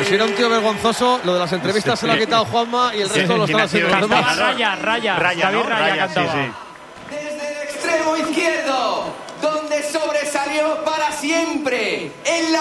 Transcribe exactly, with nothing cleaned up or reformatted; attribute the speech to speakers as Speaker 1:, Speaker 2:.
Speaker 1: si era un tío vergonzoso, lo de las entrevistas se lo ha quitado Juanma y el resto
Speaker 2: Sí,
Speaker 1: lo están haciendo los
Speaker 2: cantaba
Speaker 1: demás.
Speaker 3: Raya, Raya,
Speaker 2: Raya,
Speaker 3: David
Speaker 2: ¿no?
Speaker 3: Raya,
Speaker 2: Raya,
Speaker 3: cantaba.
Speaker 2: sí, sí.
Speaker 4: Desde el extremo izquierdo, donde sobresalió para siempre en la